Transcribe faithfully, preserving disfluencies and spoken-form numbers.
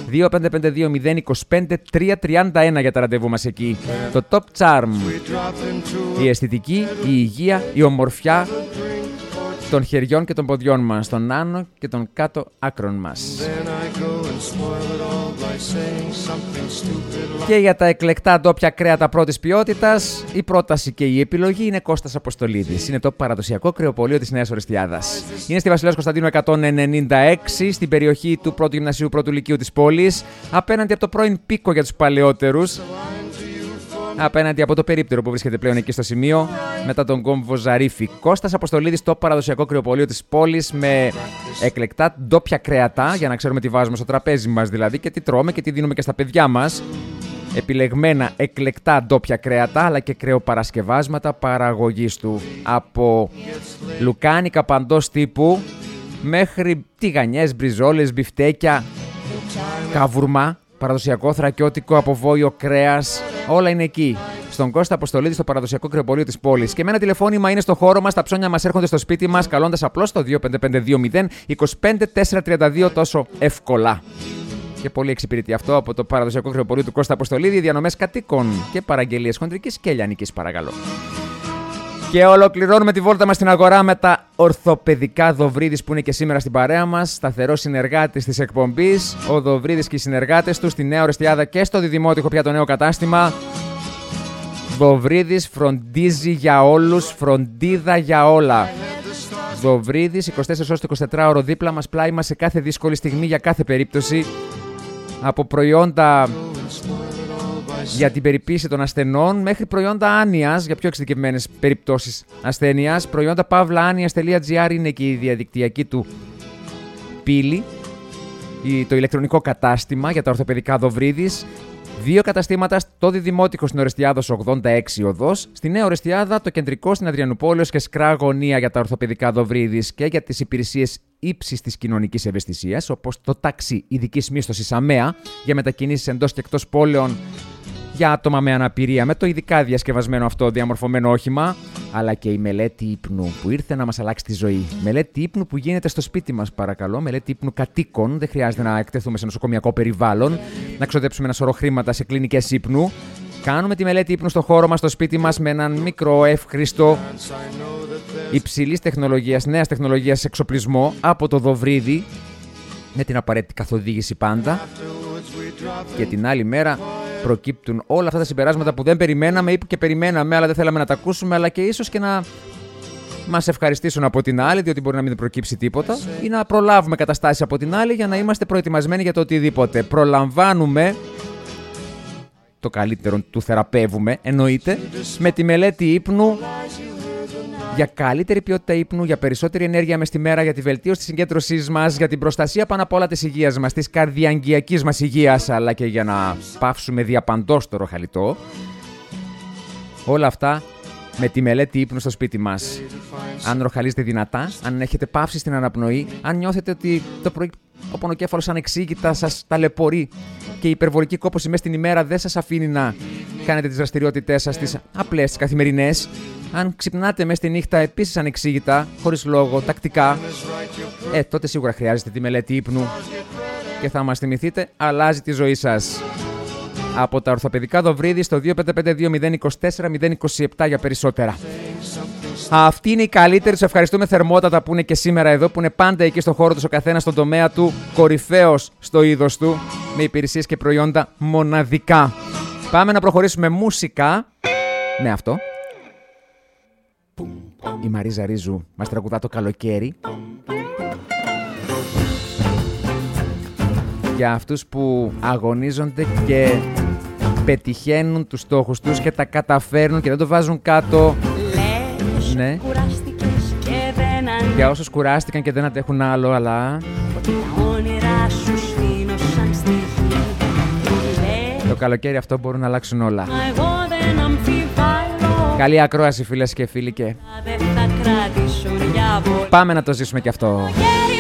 δύο πέντε πέντε δύο μηδέν δύο πέντε τρία τριάντα ένα για τα ραντεβού μας εκεί. Το Top Charm. Η αισθητική, η υγεία, η ομορφιά των χεριών και των ποδιών μας, των άνω και των κάτω άκρων μας. Και για τα εκλεκτά ντόπια κρέατα πρώτης ποιότητας, η πρόταση και η επιλογή είναι Κώστας Αποστολίδης. Είναι το παραδοσιακό κρεοπωλείο της Νέας Ορεστιάδας. Είναι στη Βασιλέως Κωνσταντίνου εκατόν ενενήντα έξι, στην περιοχή του πρώτου Γυμνασίου Πρώτου Λυκείου της πόλης, απέναντι από το πρώην Πίκο για τους παλαιότερους. Απέναντι από το περίπτερο που βρίσκεται πλέον εκεί στο σημείο, μετά τον κόμβο Ζαρίφη. Κώστας Αποστολίδης, το παραδοσιακό κρεοπωλείο της πόλης, με εκλεκτά ντόπια κρέατα, για να ξέρουμε τι βάζουμε στο τραπέζι μας δηλαδή και τι τρώμε και τι δίνουμε και στα παιδιά μας. Επιλεγμένα εκλεκτά ντόπια κρέατα, αλλά και κρεοπαρασκευάσματα παραγωγής του. Από λουκάνικα παντός τύπου μέχρι τηγανιές, μπριζόλες, μπιφτέκια, καβουρμά. Παραδοσιακό θρακιώτικο από βόλιο κρέας, όλα είναι εκεί. Στον Κώστα Αποστολίδη, στο παραδοσιακό κρεοπωλείο της πόλης. Και με ένα τηλεφώνημα είναι στο χώρο μας, τα ψώνια μας έρχονται στο σπίτι μας, καλώντας απλώς το δύο πέντε πέντε δύο μηδέν δύο πέντε τέσσερα τριάντα δύο τόσο εύκολα. Και πολύ εξυπηρετεί αυτό από το παραδοσιακό κρεοπωλείο του Κώστα Αποστολίδη, διανομές κατοίκων και παραγγελίες χοντρικής και λιανικής, παρακαλώ. Και ολοκληρώνουμε τη βόλτα μας στην αγορά με τα ορθοπαιδικά Δοβρίδης που είναι και σήμερα στην παρέα μας. Σταθερός συνεργάτης της εκπομπής. Ο Δοβρίδης και οι συνεργάτες του στη Νέα Ορεστιάδα και στο Διδημότυχο πια το νέο κατάστημα. Δοβρίδης φροντίζει για όλους, φροντίδα για όλα. Δοβρίδης, είκοσι τέσσερις ώρες το εικοσιτετράωρο δίπλα μας, πλάι μας σε κάθε δύσκολη στιγμή, για κάθε περίπτωση. Από προϊόντα για την περιποίηση των ασθενών μέχρι προϊόντα άνοιας για πιο εξειδικευμένες περιπτώσεις ασθένειας. Προϊόντα παύλα άνοιας τελεία τζι άρ είναι και η διαδικτυακή του πύλη, το ηλεκτρονικό κατάστημα για τα ορθοπαιδικά Δοβρίδης. Δύο καταστήματα στο Διδημότυχο στην Ορεστιάδος ογδόντα έξι οδός, στη Νέα Ορεστιάδα το κεντρικό στην Αδριανουπόλεως και Σκρά γωνία για τα ορθοπαιδικά Δοβρίδης και για τις υπηρεσίες ύψης της κοινωνικής ευαισθησίας, όπως το ταξί ειδικής μίσθωσης ΑΜΕΑ για μετακινήσεις εντός και εκτός πόλεων για άτομα με αναπηρία, με το ειδικά διασκευασμένο αυτό διαμορφωμένο όχημα, αλλά και η μελέτη ύπνου που ήρθε να μας αλλάξει τη ζωή. Μελέτη ύπνου που γίνεται στο σπίτι μας, παρακαλώ. Μελέτη ύπνου κατοίκων. Δεν χρειάζεται να εκτεθούμε σε νοσοκομιακό περιβάλλον, να ξοδέψουμε ένα σωρό χρήματα σε κλινικές ύπνου. Κάνουμε τη μελέτη ύπνου στο χώρο μας, στο σπίτι μας, με έναν μικρό, εύχριστο, υψηλής τεχνολογίας, νέας τεχνολογίας εξοπλισμό από το Δοβρίδι, με την απαραίτητη καθοδήγηση πάντα. Και την άλλη μέρα προκύπτουν όλα αυτά τα συμπεράσματα που δεν περιμέναμε ή που και περιμέναμε, αλλά δεν θέλαμε να τα ακούσουμε, αλλά και ίσως και να μας ευχαριστήσουν από την άλλη, διότι μπορεί να μην προκύψει τίποτα, ή να προλάβουμε καταστάσεις από την άλλη για να είμαστε προετοιμασμένοι για το οτιδήποτε. Προλαμβάνουμε, το καλύτερο του θεραπεύουμε, εννοείται, με τη μελέτη ύπνου για καλύτερη ποιότητα ύπνου, για περισσότερη ενέργεια μες τη μέρα, για τη βελτίωση της συγκέντρωσής μας, για την προστασία πάνω απ' όλα της υγείας μας, της καρδιαγγειακής μας υγείας, αλλά και για να πάυσουμε διαπαντός το ροχαλιτό. Όλα αυτά με τη μελέτη ύπνου στο σπίτι μας. Αν ροχαλίζετε δυνατά, αν έχετε πάυση στην αναπνοή, αν νιώθετε ότι το πρωί ο πονοκέφαλος ανεξήγητα σας ταλαιπωρεί και η υπερβολική κόπωση μέσα στην ημέρα δεν σας αφήνει να κάνετε τις δραστηριότητές σας, τις απλές, τις καθημερινές. Αν ξυπνάτε μέσα στη νύχτα επίσης ανεξήγητα, χωρίς λόγο, τακτικά, ε, τότε σίγουρα χρειάζεται τη μελέτη ύπνου και θα μας θυμηθείτε, αλλάζει τη ζωή σας. Από τα ορθοπαιδικά Δοβρίδη στο δύο πέντε πέντε δύο μηδέν δύο τέσσερα μηδέν είκοσι επτά για περισσότερα. Αυτή είναι η καλύτερη. Τους ευχαριστούμε θερμότατα που είναι και σήμερα εδώ, που είναι πάντα εκεί στο χώρο τους, ο καθένας στον τομέα του, κορυφαίος στο είδος του, με υπηρεσίες και προϊόντα μοναδικά. Πάμε να προχωρήσουμε μουσικά με αυτό. Η Μαρίζα Ρίζου μας τραγουδά το καλοκαίρι. Για αυτούς που αγωνίζονται και πετυχαίνουν τους στόχους τους και τα καταφέρνουν και δεν το βάζουν κάτω. Λες, ναι. Και δεν για όσους κουράστηκαν και δεν αντέχουν άλλο, αλλά τα όνειρά σου σφήνωσαν στη γη. Το καλοκαίρι αυτό μπορούν να αλλάξουν όλα. Εγώ δεν αμφιβάλλω. Καλή ακρόαση, φίλες και φίλοι, και πάμε να το ζήσουμε κι αυτό.